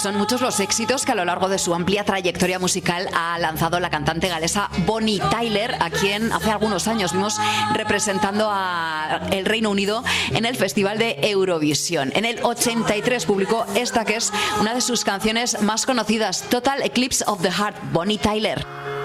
Son muchos los éxitos que a lo largo de su amplia trayectoria musical ha lanzado la cantante galesa Bonnie Tyler, a quien hace algunos años vimos representando a el Reino Unido en el Festival de Eurovisión. En el 83 publicó esta que es una de sus canciones más conocidas, Total Eclipse of the Heart, Bonnie Tyler.